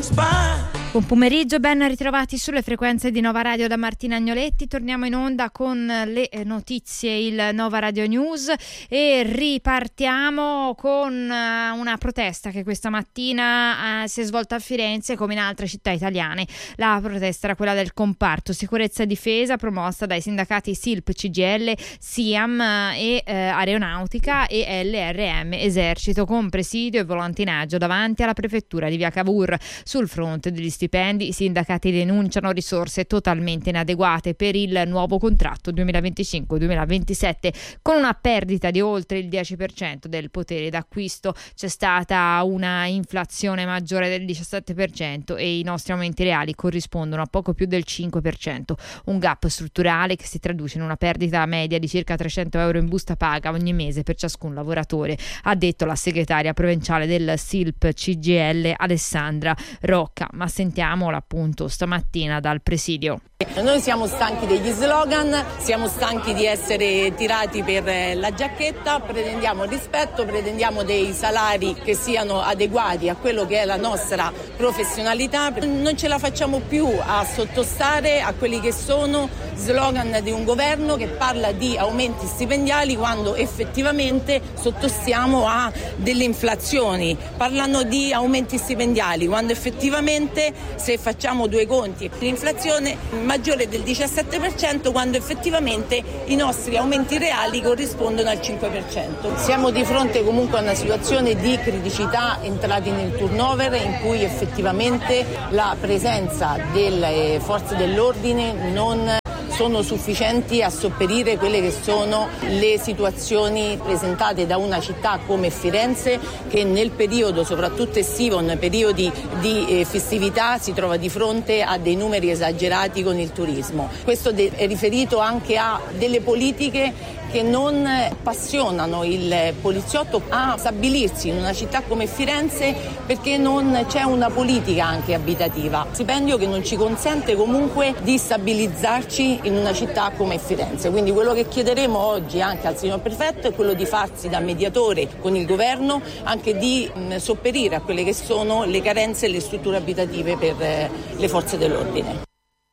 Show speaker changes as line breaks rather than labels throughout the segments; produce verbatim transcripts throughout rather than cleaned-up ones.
Buon pomeriggio, ben ritrovati sulle frequenze di Nova Radio da Martina Agnoletti. Torniamo in onda con le notizie, il Nova Radio News, e ripartiamo con una protesta che questa mattina eh, si è svolta a Firenze come in altre città italiane. La protesta era quella del comparto sicurezza e difesa, promossa dai sindacati S I L P, C G I L, SIAM e eh, Aeronautica e L R M Esercito, con presidio e volantinaggio davanti alla prefettura di Via Cavour. Sul fronte degli stipendi, i sindacati denunciano risorse totalmente inadeguate per il nuovo contratto duemilaventicinque duemilaventisette, con una perdita di oltre il dieci per cento del potere d'acquisto. C'è stata una inflazione maggiore del diciassette per cento e i nostri aumenti reali corrispondono a poco più del cinque per cento, un gap strutturale che si traduce in una perdita media di circa trecento euro in busta paga ogni mese per ciascun lavoratore, ha detto la segretaria provinciale del S I L P C G I L Alessandra Rocca. Ma sentiamola appunto stamattina dal presidio.
Noi siamo stanchi degli slogan, siamo stanchi di essere tirati per la giacchetta, pretendiamo rispetto, pretendiamo dei salari che siano adeguati a quello che è la nostra professionalità. Non ce la facciamo più a sottostare a quelli che sono slogan di un governo che parla di aumenti stipendiali quando effettivamente sottostiamo a delle inflazioni. Parlano di aumenti stipendiali quando effettivamente, se facciamo due conti, l'inflazione maggiore del diciassette per cento quando effettivamente i nostri aumenti reali corrispondono al cinque per cento. Siamo di fronte comunque a una situazione di criticità entrati nel turnover, in cui effettivamente la presenza delle forze dell'ordine non sono sufficienti a sopperire quelle che sono le situazioni presentate da una città come Firenze, che nel periodo soprattutto estivo, nei periodi di eh, festività, si trova di fronte a dei numeri esagerati con il turismo. Questo de- è riferito anche a delle politiche che non appassionano il poliziotto a stabilirsi in una città come Firenze, perché non c'è una politica anche abitativa, stipendio che non ci consente comunque di stabilizzarci in una città come Firenze. Quindi quello che chiederemo oggi anche al signor prefetto è quello di farsi da mediatore con il governo, anche di mh, sopperire a quelle che sono le carenze e le strutture abitative per eh, le forze dell'ordine.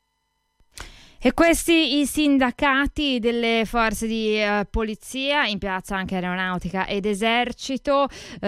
E questi i sindacati delle forze di uh, polizia, in piazza anche Aeronautica ed Esercito.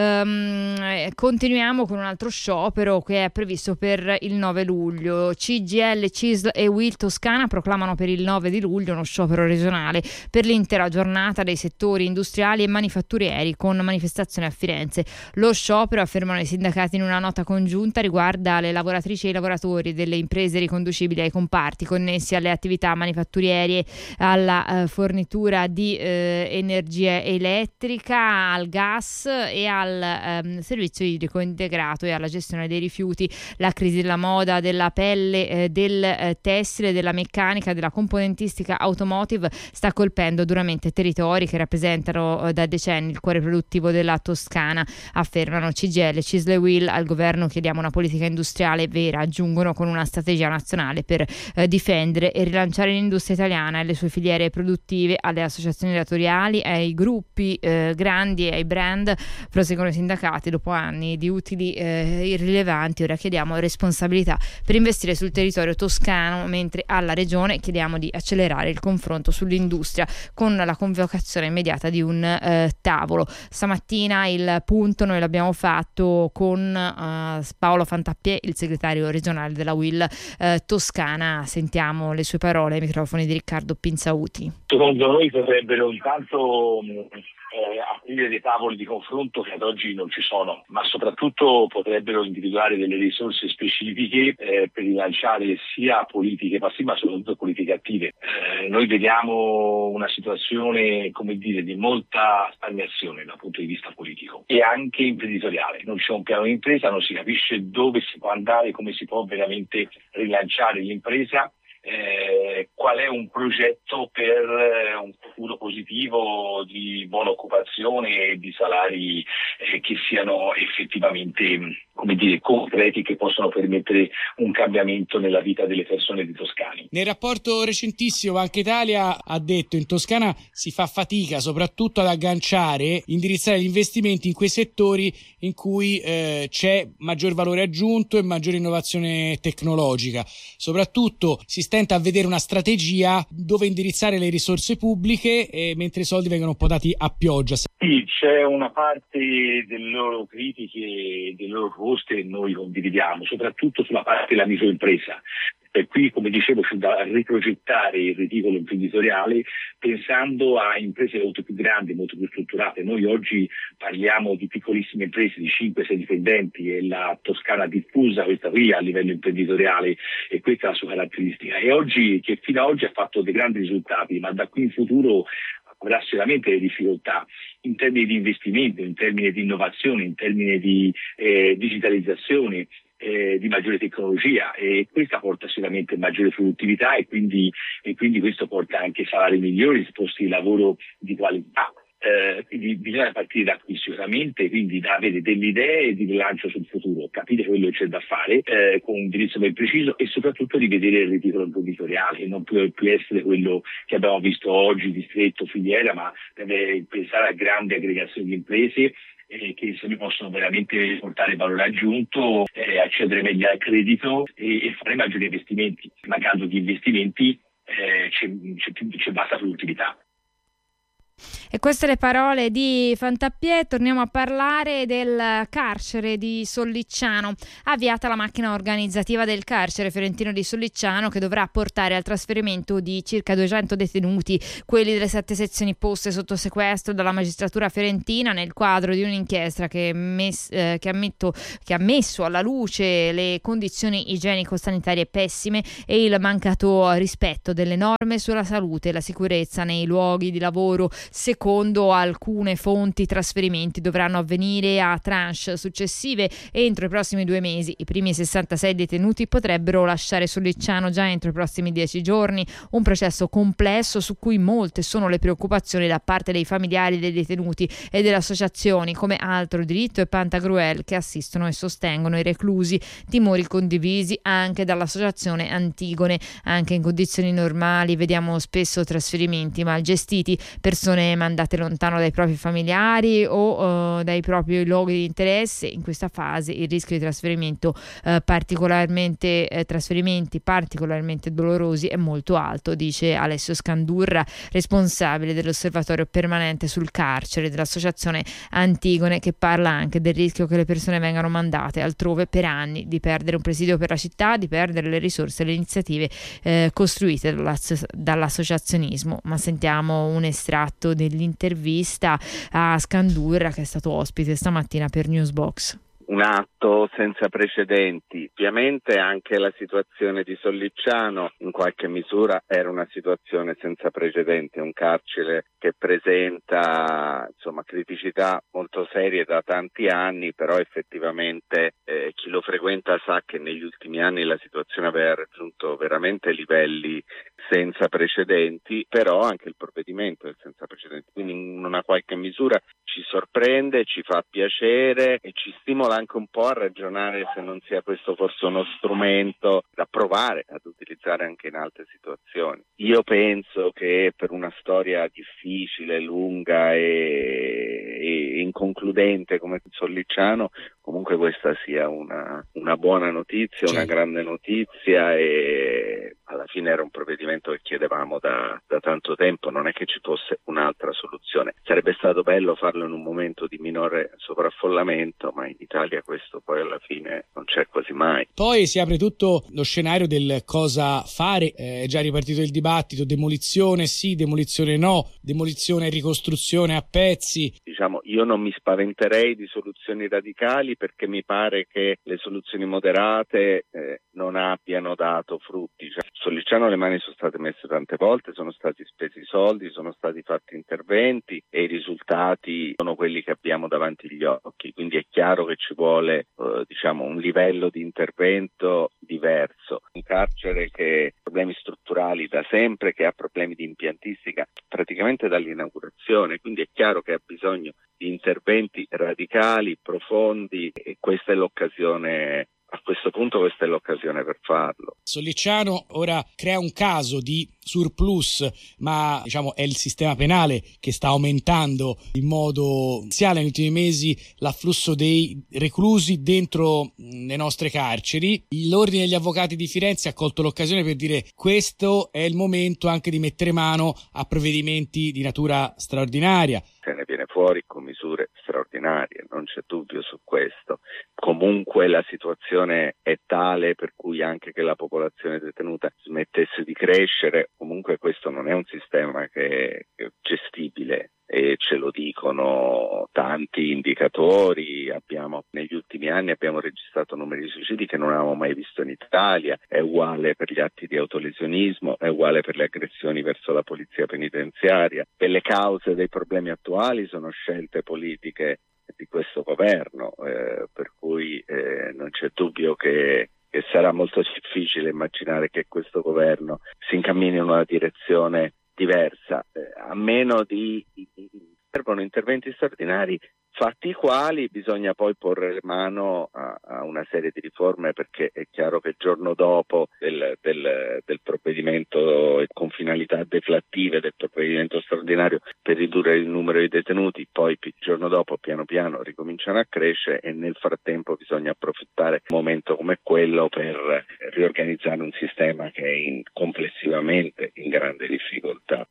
Um, continuiamo con un altro sciopero che è previsto per il nove luglio. C G I L, C I S L e U I L Toscana proclamano per il nove di luglio uno sciopero regionale per l'intera giornata dei settori industriali e manifatturieri, con manifestazione a Firenze. Lo sciopero, affermano i sindacati in una nota congiunta, riguarda le lavoratrici e i lavoratori delle imprese riconducibili ai comparti connessi alle attività manifatturiere, alla eh, fornitura di eh, energia elettrica, al gas e al ehm, servizio idrico integrato e alla gestione dei rifiuti. La crisi della moda, della pelle, eh, del eh, tessile, della meccanica, della componentistica automotive sta colpendo duramente territori che rappresentano eh, da decenni il cuore produttivo della Toscana, affermano C G I L, C I S L e U I L. Al governo chiediamo una politica industriale vera, aggiungono, con una strategia nazionale per eh, difendere e rilanciare l'industria italiana e le sue filiere produttive. Alle associazioni datoriali, ai gruppi eh, grandi e ai brand, proseguono i sindacati, dopo anni di utili eh, irrilevanti ora chiediamo responsabilità per investire sul territorio toscano, mentre alla regione chiediamo di accelerare il confronto sull'industria con la convocazione immediata di un eh, tavolo. Stamattina il punto noi l'abbiamo fatto con eh, Paolo Fantappiè, il segretario regionale della U I L eh, Toscana. Sentiamo le sue parole ai microfoni di Riccardo Pinzauti.
Secondo noi potrebbero intanto eh, aprire dei tavoli di confronto che ad oggi non ci sono, ma soprattutto potrebbero individuare delle risorse specifiche eh, per rilanciare sia politiche passive ma soprattutto politiche attive. Eh, noi vediamo una situazione, come dire, di molta stagnazione dal punto di vista politico e anche imprenditoriale. Non c'è un piano di impresa, non si capisce dove si può andare, come si può veramente rilanciare l'impresa. Eh, eh, qual è un progetto per eh, un futuro positivo di buona occupazione e di salari eh, che siano effettivamente, come dire, concreti, che possono permettere un cambiamento nella vita delle persone di Toscani.
Nel rapporto recentissimo Banca Italia ha detto in Toscana si fa fatica soprattutto ad agganciare, indirizzare gli investimenti in quei settori in cui eh, c'è maggior valore aggiunto e maggiore innovazione tecnologica. Soprattutto si stenta a vedere una strategia dove indirizzare le risorse pubbliche eh, mentre i soldi vengono un po' dati a pioggia.
Sì, c'è una parte delle loro critiche, delle loro proposte che noi condividiamo, soprattutto sulla parte della microimpresa. Per cui, come dicevo, c'è da riprogettare il reticolo imprenditoriale pensando a imprese molto più grandi, molto più strutturate. Noi oggi parliamo di piccolissime imprese di cinque sei dipendenti e la Toscana diffusa questa qui a livello imprenditoriale, e questa è la sua caratteristica. E oggi, che fino ad oggi ha fatto dei grandi risultati, ma da qui in futuro avrà sicuramente le difficoltà in termini di investimento, in termini di innovazione, in termini di eh, digitalizzazione, eh, di maggiore tecnologia, e questa porta sicuramente maggiore produttività e quindi, e quindi questo porta anche salari migliori, posti di lavoro di qualità. Eh, quindi bisogna partire da qui sicuramente, quindi da avere delle idee di rilancio sul futuro, capire quello che c'è da fare eh, con un indirizzo ben preciso, e soprattutto di vedere il reticolo imprenditoriale, che non può più essere quello che abbiamo visto oggi, distretto, filiera, ma deve pensare a grandi aggregazioni di imprese eh, che se ne possono veramente portare valore aggiunto, eh, accedere meglio al credito e, e fare maggiori investimenti. Mancando di investimenti eh, c'è, c'è, c'è bassa produttività.
E queste le parole di Fantappiè. Torniamo a parlare del carcere di Sollicciano. Avviata la macchina organizzativa del carcere fiorentino di Sollicciano, che dovrà portare al trasferimento di circa duecento detenuti, quelli delle sette sezioni poste sotto sequestro dalla magistratura fiorentina, nel quadro di un'inchiesta che, mes- eh, che, ammetto, che ha messo alla luce le condizioni igienico-sanitarie pessime e il mancato rispetto delle norme sulla salute e la sicurezza nei luoghi di lavoro. Secondo alcune fonti, i trasferimenti dovranno avvenire a tranche successive entro i prossimi due mesi. I primi sessantasei detenuti potrebbero lasciare Sollicciano già entro i prossimi dieci giorni. Un processo complesso su cui molte sono le preoccupazioni da parte dei familiari dei detenuti e delle associazioni come Altro Diritto e Pantagruel, che assistono e sostengono i reclusi. Timori condivisi anche dall'associazione Antigone. Anche in condizioni normali vediamo spesso trasferimenti mal gestiti, persone mandate lontano dai propri familiari o uh, dai propri luoghi di interesse. In questa fase il rischio di trasferimento uh, particolarmente eh, trasferimenti particolarmente dolorosi è molto alto, dice Alessio Scandurra, responsabile dell'osservatorio permanente sul carcere dell'associazione Antigone, che parla anche del rischio che le persone vengano mandate altrove per anni, di perdere un presidio per la città, di perdere le risorse e le iniziative eh, costruite dall'associazionismo. Ma sentiamo un estratto dell'intervista a Scandurra, che è stato ospite stamattina per Newsbox.
Un atto senza precedenti. Ovviamente anche la situazione di Sollicciano in qualche misura era una situazione senza precedenti, un carcere che presenta insomma criticità molto serie da tanti anni, però effettivamente eh, chi lo frequenta sa che negli ultimi anni la situazione aveva raggiunto veramente livelli senza precedenti, però anche il provvedimento è senza precedenti, quindi in una qualche misura ci sorprende, ci fa piacere e ci stimola anche un po' a ragionare se non sia questo forse uno strumento da provare ad utilizzare anche in altre situazioni. Io penso che per una storia difficile, lunga e, e inconcludente come Sollicciano, comunque questa sia una, una buona notizia, una grande notizia, e alla fine era un provvedimento che chiedevamo da, da tanto tempo, non è che ci fosse un'altra soluzione. Sarebbe stato bello farlo in un momento di minore sovraffollamento, ma in Italia questo poi alla fine non c'è quasi mai.
Poi si apre tutto lo scenario del cosa fare, è già ripartito il dibattito, demolizione sì, demolizione no, demolizione e ricostruzione a pezzi.
Diciamo, io non mi spaventerei di soluzioni radicali, perché mi pare che le soluzioni moderate eh, non abbiano dato frutti. Cioè, Sollicciano le mani sono state messe tante volte, sono stati spesi soldi, sono stati fatti interventi e i risultati sono quelli che abbiamo davanti agli occhi, quindi è chiaro che ci vuole eh, diciamo un livello di intervento diverso. Un carcere che ha problemi strutturali strutturali da sempre, che ha problemi di impiantistica praticamente dall'inaugurazione, quindi è chiaro che ha bisogno di interventi radicali, profondi, e questa è l'occasione. A questo punto questa è l'occasione per farlo.
Sollicciano ora crea un caso di surplus, ma diciamo è il sistema penale che sta aumentando in modo esponenziale negli ultimi mesi l'afflusso dei reclusi dentro le nostre carceri. L'Ordine degli Avvocati di Firenze ha colto l'occasione per dire questo è il momento anche di mettere mano a provvedimenti di natura straordinaria.
Se ne viene fuori con misure straordinarie, non c'è dubbio su questo. Comunque la situazione è tale per cui anche che la popolazione detenuta smettesse di crescere, comunque questo non è un sistema che è gestibile e ce lo dicono tanti indicatori. Abbiamo negli ultimi anni abbiamo registrato numeri di suicidi che non avevamo mai visto in Italia, è uguale per gli atti di autolesionismo, è uguale per le aggressioni verso la polizia penitenziaria. E le cause dei problemi attuali sono scelte politiche di questo governo, eh, per cui eh, non c'è dubbio che, che sarà molto difficile immaginare che questo governo si incammini in una direzione diversa, eh, a meno di, di, di servono interventi straordinari fatti i quali bisogna poi porre mano a, a una serie di riforme, perché è chiaro che il giorno dopo del, del, del provvedimento con finalità deflattive, del provvedimento straordinario per ridurre il numero di detenuti, poi il giorno dopo piano piano ricominciano a crescere e nel frattempo bisogna approfittare di un momento come quello per riorganizzare un sistema che è in, complessivamente in grande difficoltà.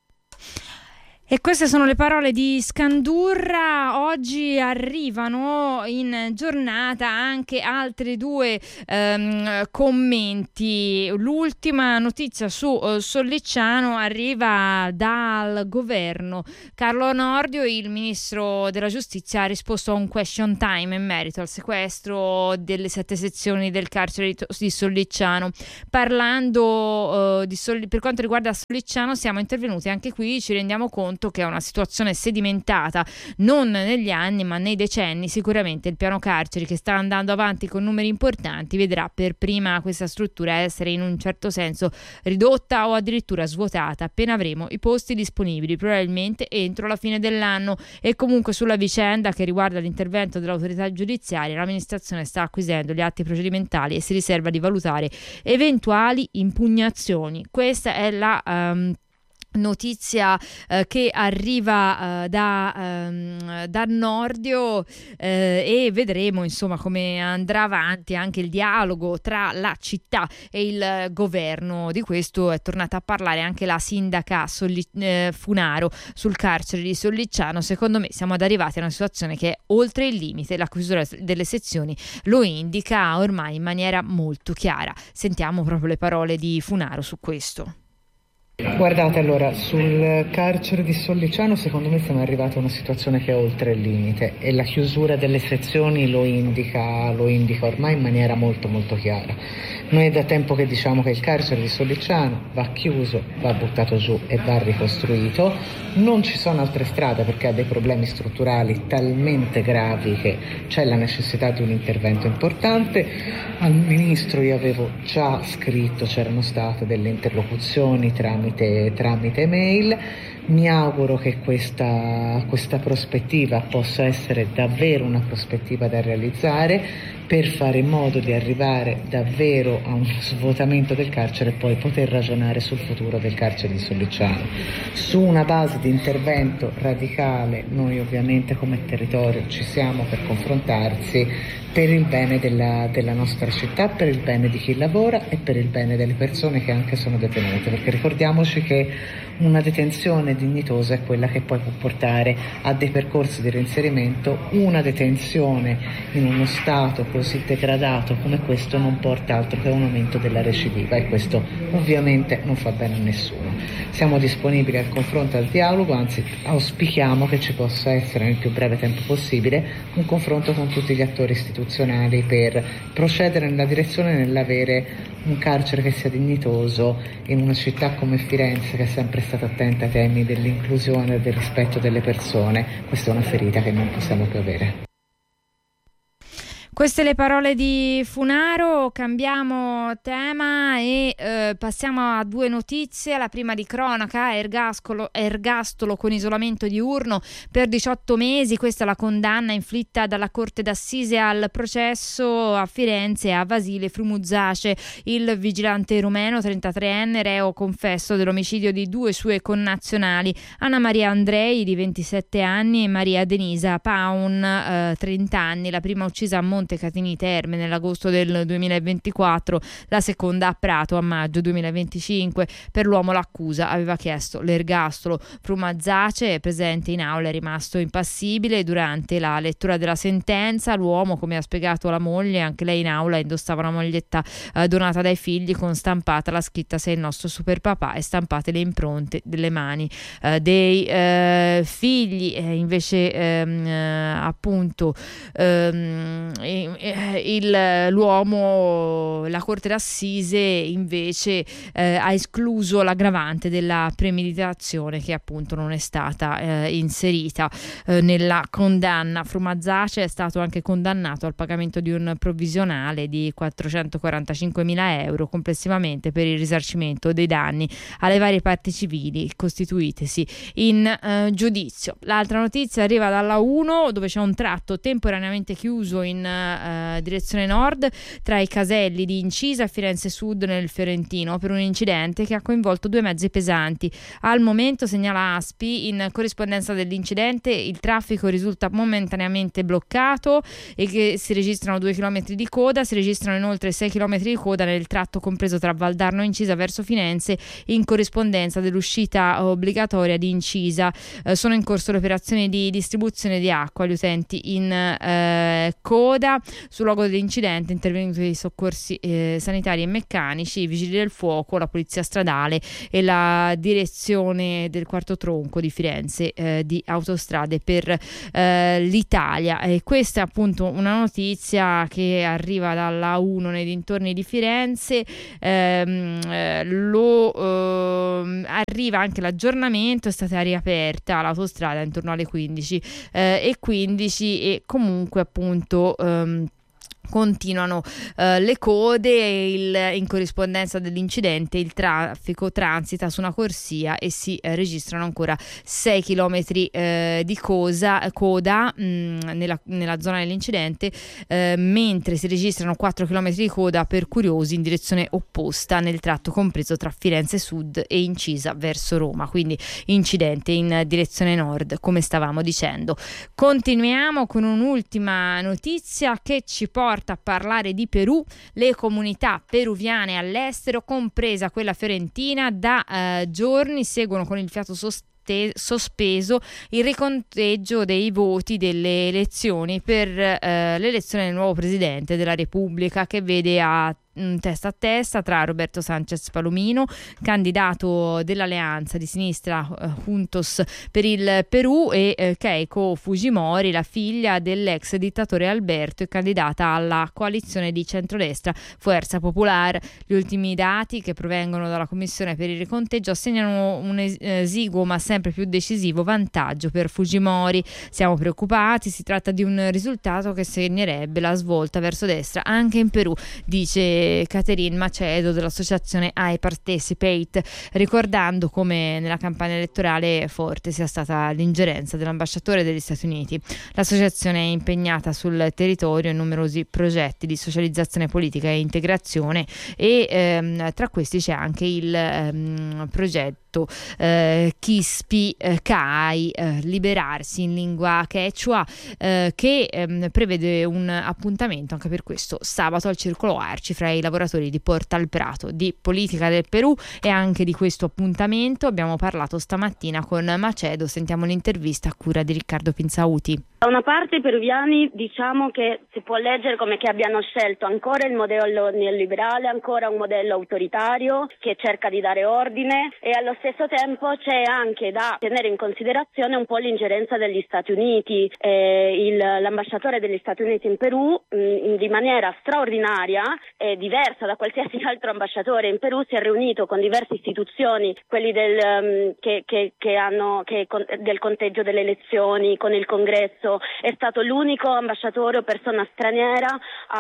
E queste sono le parole di Scandurra. Oggi arrivano in giornata anche altri due ehm, commenti. L'ultima notizia su uh, Sollicciano arriva dal governo. Carlo Nordio, il ministro della giustizia, ha risposto a un question time in merito al sequestro delle sette sezioni del carcere di, di Sollicciano. Parlando uh, di Solli- per quanto riguarda Sollicciano, siamo intervenuti anche qui, ci rendiamo conto che è una situazione sedimentata non negli anni ma nei decenni. Sicuramente il piano carceri, che sta andando avanti con numeri importanti, vedrà per prima questa struttura essere in un certo senso ridotta o addirittura svuotata appena avremo i posti disponibili, probabilmente entro la fine dell'anno. E comunque sulla vicenda che riguarda l'intervento dell'autorità giudiziaria, l'amministrazione sta acquisendo gli atti procedimentali e si riserva di valutare eventuali impugnazioni. Questa è la um, notizia eh, che arriva eh, da, ehm, da Nordio eh, e vedremo insomma come andrà avanti anche il dialogo tra la città e il governo. Di questo è tornata a parlare anche la sindaca Solli- eh, Funaro sul carcere di Sollicciano. Secondo me siamo arrivati a una situazione che è oltre il limite, la chiusura delle sezioni lo indica ormai in maniera molto chiara. Sentiamo proprio le parole di Funaro su questo.
Guardate, allora, sul carcere di Sollicciano secondo me siamo arrivati a una situazione che è oltre il limite e la chiusura delle sezioni lo indica, lo indica ormai in maniera molto molto chiara. Noi è da tempo che diciamo che il carcere di Sollicciano va chiuso, va buttato giù e va ricostruito. Non ci sono altre strade perché ha dei problemi strutturali talmente gravi che c'è la necessità di un intervento importante. Al Ministro io avevo già scritto, c'erano state delle interlocuzioni tramite, tramite mail. Mi auguro che questa, questa prospettiva possa essere davvero una prospettiva da realizzare per fare in modo di arrivare davvero a un svuotamento del carcere e poi poter ragionare sul futuro del carcere di Sollicciano. Su una base di intervento radicale noi ovviamente come territorio ci siamo per confrontarsi per il bene della, della nostra città, per il bene di chi lavora e per il bene delle persone che anche sono detenute, perché ricordiamoci che una detenzione dignitosa è quella che poi può portare a dei percorsi di reinserimento. Una detenzione in uno stato così degradato come questo non porta altro che a un aumento della recidiva e questo ovviamente non fa bene a nessuno. Siamo disponibili al confronto e al dialogo, anzi auspichiamo che ci possa essere nel più breve tempo possibile un confronto con tutti gli attori istituzionali per procedere nella direzione nell'avere un carcere che sia dignitoso in una città come Firenze, che è sempre stata attenta ai temi dell'inclusione e del rispetto delle persone. Questa è una ferita che non possiamo più avere.
Queste le parole di Funaro. Cambiamo tema e eh, passiamo a due notizie. La prima di cronaca: ergastolo, ergastolo con isolamento diurno per diciotto mesi. Questa è la condanna inflitta dalla Corte d'Assise al processo a Firenze a Vasile Frumuzzace, il vigilante rumeno trentatreenne reo confesso dell'omicidio di due sue connazionali, Anna Maria Andrei di ventisette anni e Maria Denisa Paun, eh, trenta anni, la prima uccisa a Monte Catini Terme nell'agosto del duemilaventiquattro, la seconda a Prato a maggio duemilaventicinque. Per l'uomo l'accusa aveva chiesto l'ergastolo. Frumuzzace, presente in aula, è rimasto impassibile durante la lettura della sentenza. L'uomo, come ha spiegato la moglie, anche lei in aula indossava una maglietta eh, donata dai figli con stampata la scritta "Sei il nostro super papà" e stampate le impronte delle mani eh, dei eh, figli. Eh, invece ehm, eh, appunto ehm, Il, l'uomo, la Corte d'Assise invece eh, ha escluso l'aggravante della premeditazione, che appunto non è stata eh, inserita eh, nella condanna. Frumuzzace è stato anche condannato al pagamento di un provvisionale di quattrocentoquarantacinquemila euro complessivamente per il risarcimento dei danni alle varie parti civili costituitesi in eh, giudizio. L'altra notizia arriva dalla uno, dove c'è un tratto temporaneamente chiuso in Uh, direzione nord tra i caselli di Incisa e Firenze Sud nel Fiorentino per un incidente che ha coinvolto due mezzi pesanti. Al momento, segnala A S P I, in corrispondenza dell'incidente il traffico risulta momentaneamente bloccato e che si registrano due chilometri di coda. Si registrano inoltre sei chilometri di coda nel tratto compreso tra Valdarno e Incisa verso Firenze, in corrispondenza dell'uscita obbligatoria di Incisa. Uh, sono in corso le operazioni di distribuzione di acqua agli utenti in uh, coda. Sul luogo dell'incidente intervenuti i soccorsi eh, sanitari e meccanici, i vigili del fuoco, la polizia stradale e la direzione del quarto tronco di Firenze eh, di Autostrade per eh, l'Italia. E questa è appunto una notizia che arriva dalla uno nei dintorni di Firenze. Ehm, eh, lo eh, arriva anche l'aggiornamento: è stata riaperta l'autostrada intorno alle quindici eh, e quindici e comunque appunto ehm, continuano uh, le code e il, in corrispondenza dell'incidente il traffico transita su una corsia e si eh, registrano ancora sei chilometri eh, di cosa, coda mh, nella, nella zona dell'incidente, eh, mentre si registrano quattro chilometri di coda per curiosi in direzione opposta nel tratto compreso tra Firenze Sud e Incisa verso Roma. Quindi incidente in direzione nord, come stavamo dicendo. Continuiamo con un'ultima notizia che ci porta a parlare di Perù. Le comunità peruviane all'estero, compresa quella fiorentina, da eh, giorni seguono con il fiato sostenuto sospeso il riconteggio dei voti delle elezioni per eh, l'elezione del nuovo presidente della Repubblica, che vede a testa a testa tra Roberto Sanchez Palomino, candidato dell'alleanza di sinistra uh, Juntos per il Perù, e uh, Keiko Fujimori, la figlia dell'ex dittatore Alberto e candidata alla coalizione di centrodestra Fuerza Popular. Gli ultimi dati che provengono dalla Commissione per il riconteggio assegnano un esiguo ma sempre più decisivo vantaggio per Fujimori. Siamo preoccupati, si tratta di un risultato che segnerebbe la svolta verso destra anche in Perù, dice Caterine Macedo dell'associazione I Participate, ricordando come nella campagna elettorale forte sia stata l'ingerenza dell'ambasciatore degli Stati Uniti. L'associazione è impegnata sul territorio in numerosi progetti di socializzazione politica e integrazione e ehm, tra questi c'è anche il ehm, progetto eh, Kispi eh, Kai, eh, liberarsi in lingua quechua, eh, che ehm, prevede un appuntamento anche per questo sabato al Circolo Arci fra i lavoratori di Portal Prato. Di politica del Perù e anche di questo appuntamento abbiamo parlato stamattina con Macedo. Sentiamo l'intervista a cura di Riccardo Pinzauti.
Da una parte i peruviani diciamo che si può leggere come che abbiano scelto ancora il modello neoliberale, ancora un modello autoritario che cerca di dare ordine, e allo stesso tempo c'è anche da tenere in considerazione un po' l'ingerenza degli Stati Uniti. Eh, il, l'ambasciatore degli Stati Uniti in Perù mh, di maniera straordinaria e diversa da qualsiasi altro ambasciatore in Perù si è riunito con diverse istituzioni, quelli del, um, che, che, che hanno, che, con, del conteggio delle elezioni, con il congresso appunto è stato l'unico ambasciatore o persona straniera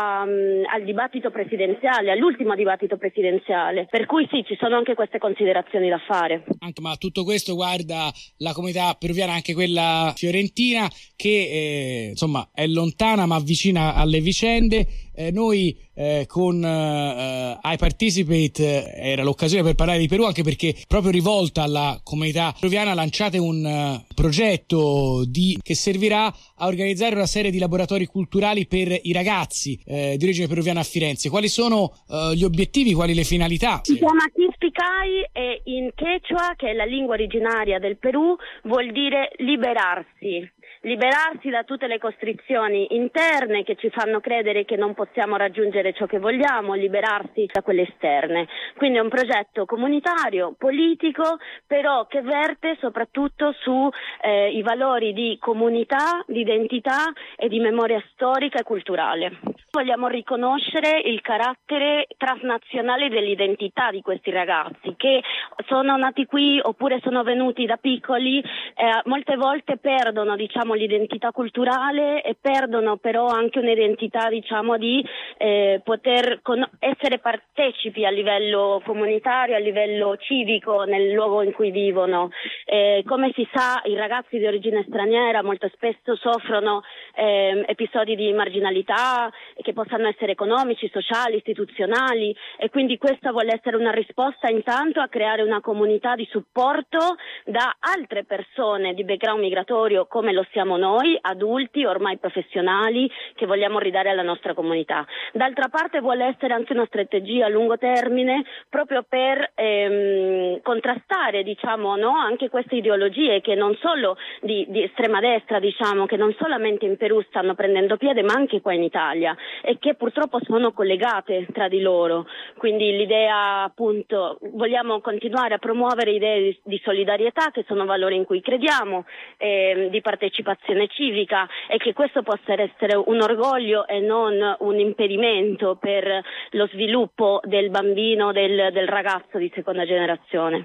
um, al dibattito presidenziale, all'ultimo dibattito presidenziale, per cui sì, ci sono anche queste considerazioni da fare.
Anche, ma tutto questo guarda la comunità peruviana, anche quella fiorentina, che eh, insomma è lontana ma vicina alle vicende. Eh, noi eh, con eh, I Participate eh, era l'occasione per parlare di Perù, anche perché proprio rivolta alla comunità peruviana lanciate un uh, progetto di, che servirà a organizzare una serie di laboratori culturali per i ragazzi eh, di origine peruviana a Firenze. Quali sono uh, gli obiettivi, quali le finalità?
Si chiama Quispicay e in Quechua, che è la lingua originaria del Perù, vuol dire liberarsi. Liberarsi da tutte le costrizioni interne che ci fanno credere che non possiamo raggiungere ciò che vogliamo, liberarsi da quelle esterne. Quindi è un progetto comunitario, politico, però che verte soprattutto su eh, i valori di comunità, di identità e di memoria storica e culturale. Vogliamo riconoscere il carattere transnazionale dell'identità di questi ragazzi che sono nati qui oppure sono venuti da piccoli, eh, molte volte perdono, diciamo, l'identità culturale e perdono però anche un'identità, diciamo, di eh, poter con- essere partecipi a livello comunitario, a livello civico nel luogo in cui vivono. Eh, come si sa, i ragazzi di origine straniera molto spesso soffrono eh, episodi di marginalità che possano essere economici, sociali, istituzionali, e quindi questa vuole essere una risposta intanto a creare una comunità di supporto da altre persone di background migratorio come lo siamo noi, adulti ormai professionali, che vogliamo ridare alla nostra comunità. D'altra parte vuole essere anche una strategia a lungo termine proprio per ehm, contrastare, diciamo, no, anche queste ideologie che non solo di, di estrema destra, diciamo, che non solamente in Perù stanno prendendo piede ma anche qua in Italia, e che purtroppo sono collegate tra di loro. Quindi l'idea, appunto, vogliamo continuare a promuovere idee di, di solidarietà, che sono valori in cui crediamo, eh, di partecipazione civica, e che questo possa essere un orgoglio e non un impedimento per lo sviluppo del bambino, del, del ragazzo di seconda generazione.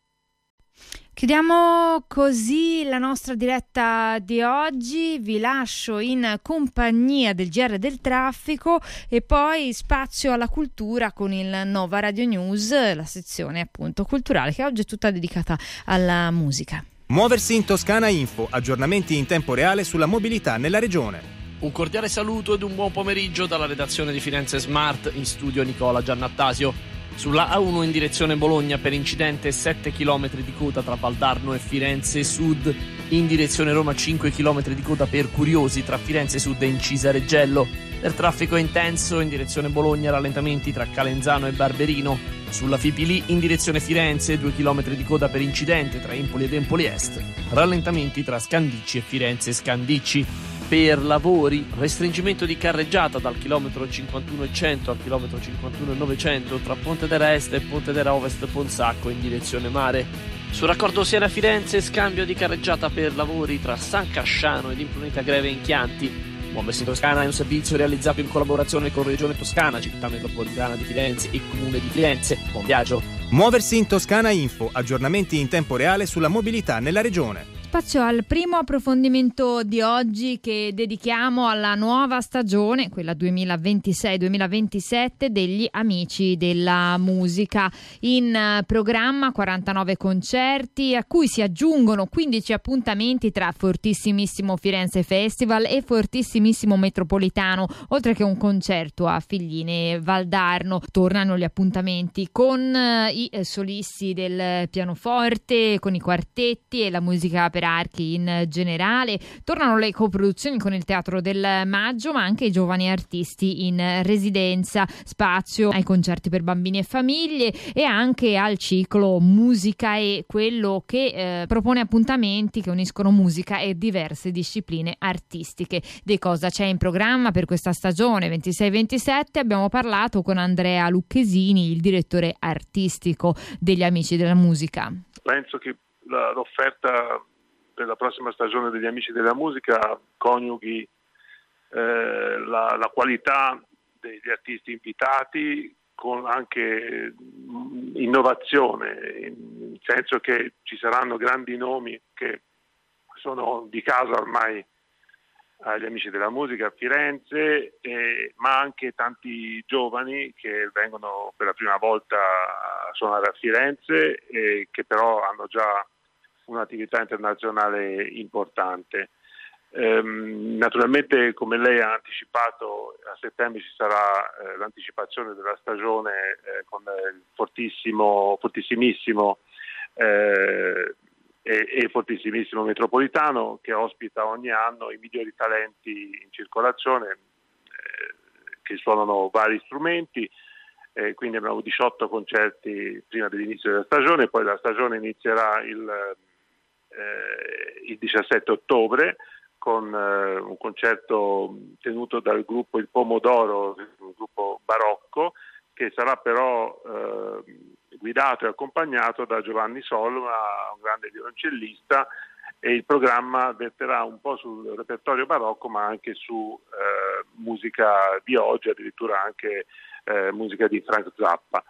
Chiudiamo così la nostra diretta di oggi, vi lascio in compagnia del G R del traffico e poi spazio alla cultura con il Nova Radio News, la sezione appunto culturale che oggi è tutta dedicata alla musica.
Muoversi in Toscana Info, aggiornamenti in tempo reale sulla mobilità nella regione.
Un cordiale saluto ed un buon pomeriggio dalla redazione di Firenze Smart, in studio Nicola Giannattasio. Sulla A uno in direzione Bologna per incidente sette chilometri di coda tra Valdarno e Firenze Sud, in direzione Roma cinque chilometri di coda per Curiosi tra Firenze Sud e Incisa Reggello. Per traffico intenso in direzione Bologna rallentamenti tra Calenzano e Barberino. Sulla Fipili in direzione Firenze due chilometri di coda per incidente tra Empoli ed Empoli Est. Rallentamenti tra Scandicci e Firenze Scandicci. Per lavori, restringimento di carreggiata dal chilometro cinquantuno e cento al chilometro cinquantuno e novecento tra Pontedera Est e Pontedera Ovest Ponsacco in direzione mare. Sul raccordo Siena-Firenze, scambio di carreggiata per lavori tra San Casciano ed Imprunita Greve in Chianti. Muoversi in Toscana è un servizio realizzato in collaborazione con Regione Toscana, Città Metropolitana di Firenze e Comune di Firenze. Buon viaggio!
Muoversi in Toscana Info, aggiornamenti in tempo reale sulla mobilità nella regione.
Spazio al primo approfondimento di oggi che dedichiamo alla nuova stagione, quella duemilaventisei duemilaventisette, degli Amici della Musica. In programma quarantanove concerti a cui si aggiungono quindici appuntamenti tra Fortissimissimo Firenze Festival e Fortissimissimo Metropolitano, oltre che un concerto a Figline Valdarno. Tornano gli appuntamenti con i solisti del pianoforte, con i quartetti e la musica per archi in generale. Tornano le coproduzioni con il Teatro del Maggio, ma anche i giovani artisti in residenza. Spazio ai concerti per bambini e famiglie e anche al ciclo Musica e, quello che eh, propone appuntamenti che uniscono musica e diverse discipline artistiche. Di cosa c'è in programma per questa stagione ventisei ventisette abbiamo parlato con Andrea Lucchesini, il direttore artistico degli Amici della Musica.
Penso che la, l'offerta per la prossima stagione degli Amici della Musica coniughi eh, la, la qualità degli artisti invitati con anche innovazione, nel senso che ci saranno grandi nomi che sono di casa ormai agli Amici della Musica a Firenze, eh, ma anche tanti giovani che vengono per la prima volta a suonare a Firenze e che però hanno già un'attività internazionale importante. Ehm, naturalmente, come lei ha anticipato, a settembre ci sarà eh, l'anticipazione della stagione eh, con il fortissimo, fortissimissimo eh, e, e fortissimissimo Metropolitano, che ospita ogni anno i migliori talenti in circolazione eh, che suonano vari strumenti. Eh, quindi abbiamo diciotto concerti prima dell'inizio della stagione, poi la stagione inizierà il, eh, il diciassette ottobre con eh, un concerto tenuto dal gruppo Il Pomodoro, un gruppo barocco, che sarà però eh, guidato e accompagnato da Giovanni Solma, un grande violoncellista, e il programma verterà un po' sul repertorio barocco ma anche su eh, musica di oggi, addirittura anche eh, musica di Frank Zappa.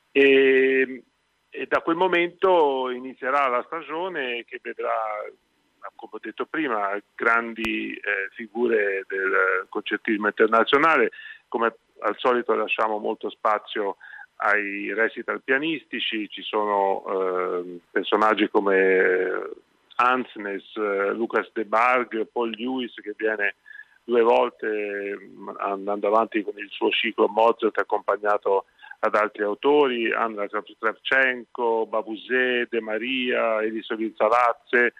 E, e da quel momento inizierà la stagione che vedrà, come ho detto prima, grandi eh, figure del concertismo internazionale. Come al solito lasciamo molto spazio ai recital pianistici, ci sono eh, personaggi come Hansnes, eh, Lucas de Barg, Paul Lewis, che viene due volte andando avanti con il suo ciclo Mozart accompagnato ad altri autori, Anna Kravchenko, Babuzet, De Maria, Elisabeth Salazze.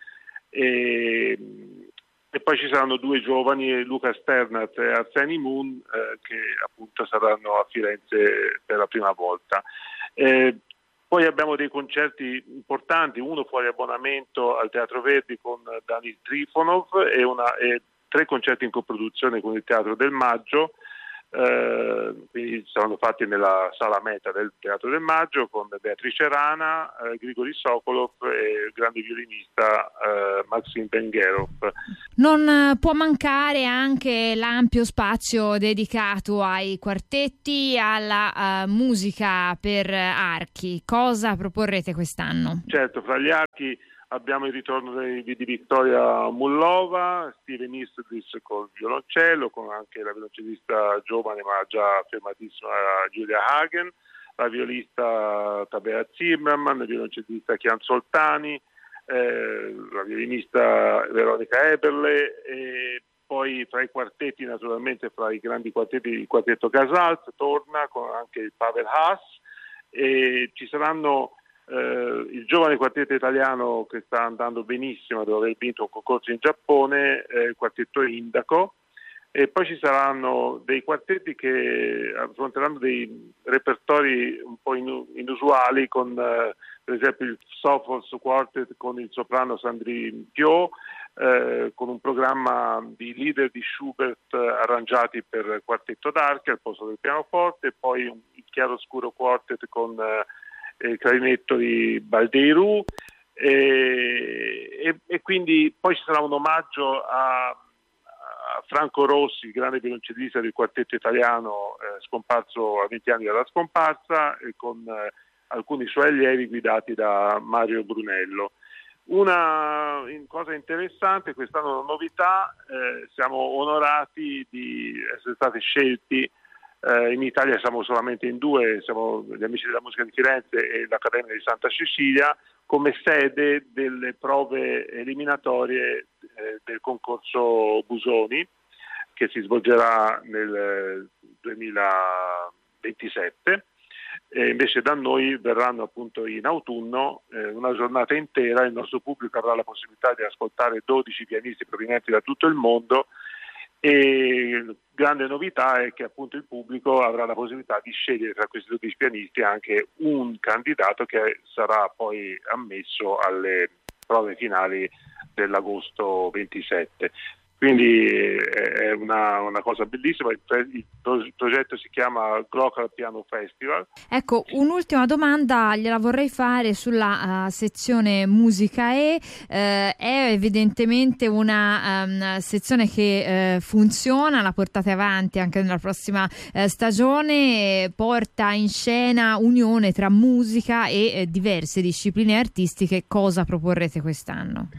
E, e poi ci saranno due giovani, Luca Sternat e Arseni Moon, eh, che appunto saranno a Firenze per la prima volta. Eh, poi abbiamo dei concerti importanti, uno fuori abbonamento al Teatro Verdi con Danil Trifonov e, una, e tre concerti in coproduzione con il Teatro del Maggio. Eh, quindi saranno fatti nella sala Meta del Teatro del Maggio con Beatrice Rana, eh, Grigori Sokolov e il grande violinista eh, Maxim Bengerov.
Non può mancare anche l'ampio spazio dedicato ai quartetti, alla uh, musica per archi. Cosa proporrete quest'anno?
Certo, fra gli archi abbiamo il ritorno di, di Victoria Mullova, Steven Istridis col violoncello, con anche la violoncellista giovane ma già affermatissima Julia Hagen, la violista Tabea Zimmerman, il violoncellista Chian Soltani, eh, la violinista Veronica Eberle, e poi fra i quartetti, naturalmente fra i grandi quartetti, il quartetto Casals torna con anche il Pavel Haas, e ci saranno Uh, il giovane quartetto italiano che sta andando benissimo dopo aver vinto un concorso in Giappone, eh, il quartetto Indaco, e poi ci saranno dei quartetti che affronteranno dei repertori un po' inusuali con uh, per esempio il Sophos Quartet con il soprano Sandrine Piot, eh, con un programma di leader di Schubert eh, arrangiati per quartetto d'archi al posto del pianoforte, e poi un, il chiaroscuro quartet con eh, il clarinetto di Baldeirou, e, e, e quindi poi ci sarà un omaggio a, a Franco Rossi, il grande violoncellista del quartetto italiano eh, scomparso a venti anni dalla scomparsa, e con eh, alcuni suoi allievi guidati da Mario Brunello. Una cosa interessante, quest'anno una novità, eh, siamo onorati di essere stati scelti. Uh, in Italia siamo solamente in due, siamo gli Amici della Musica di Firenze e l'Accademia di Santa Cecilia, come sede delle prove eliminatorie eh, del concorso Busoni, che si svolgerà nel duemilaventisette. E invece da noi verranno appunto in autunno eh, una giornata intera. Il nostro pubblico avrà la possibilità di ascoltare dodici pianisti provenienti da tutto il mondo, e grande novità è che appunto il pubblico avrà la possibilità di scegliere tra questi dodici pianisti anche un candidato che sarà poi ammesso alle prove finali dell'agosto ventisette. Quindi è una, una cosa bellissima. Il, il progetto si chiama Glocal Piano Festival.
Ecco, un'ultima domanda gliela vorrei fare sulla uh, sezione Musica E. Uh, è evidentemente una um, sezione che uh, funziona, la portate avanti anche nella prossima uh, stagione, porta in scena unione tra musica e uh, diverse discipline artistiche. Cosa proporrete quest'anno?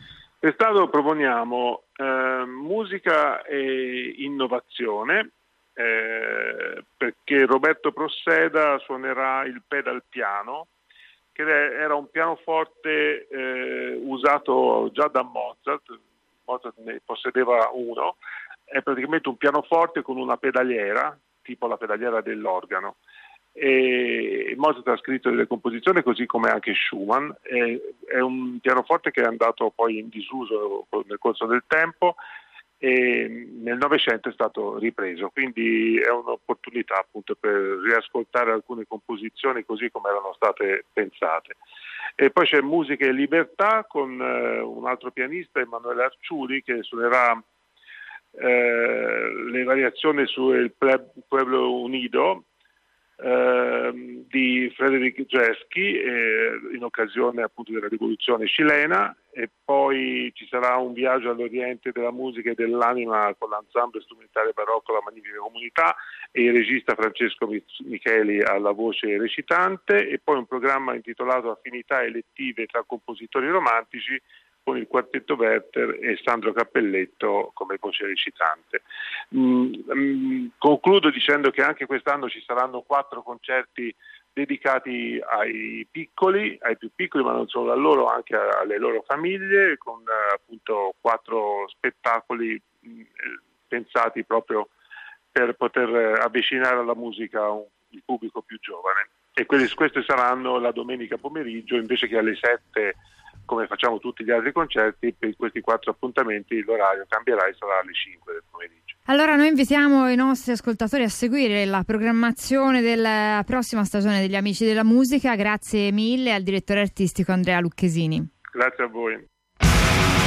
Quest'anno proponiamo eh, musica e innovazione, eh, perché Roberto Prosseda suonerà il pedal piano, che era un pianoforte eh, usato già da Mozart. Mozart ne possedeva uno, è praticamente un pianoforte con una pedaliera, tipo la pedaliera dell'organo. E Mozart ha scritto delle composizioni, così come anche Schumann. E, è un pianoforte che è andato poi in disuso nel corso del tempo e nel Novecento è stato ripreso, quindi è un'opportunità appunto per riascoltare alcune composizioni così come erano state pensate. E poi c'è Musica e Libertà con eh, un altro pianista, Emanuele Arciuli, che suonerà eh, le variazioni su El Pueblo Unido eh, di Frédéric Rzeszki eh, in occasione appunto della rivoluzione cilena. E poi ci sarà un viaggio all'Oriente della musica e dell'anima con l'ensemble strumentale barocco La Magnifica Comunità e il regista Francesco Micheli alla voce recitante, e poi un programma intitolato Affinità elettive tra compositori romantici con il quartetto Werther e Sandro Cappelletto come voce recitante. Mm, mm, concludo dicendo che anche quest'anno ci saranno quattro concerti dedicati ai piccoli, ai più piccoli, ma non solo a loro, anche alle loro famiglie, con eh, appunto quattro spettacoli mh, pensati proprio per poter avvicinare alla musica un, il pubblico più giovane. E quelli, queste saranno la domenica pomeriggio, invece che alle sette, come facciamo tutti gli altri concerti. Per questi quattro appuntamenti l'orario cambierà e sarà alle cinque del pomeriggio.
Allora noi invitiamo i nostri ascoltatori a seguire la programmazione della prossima stagione degli Amici della Musica. Grazie mille al direttore artistico Andrea Lucchesini.
Grazie a voi.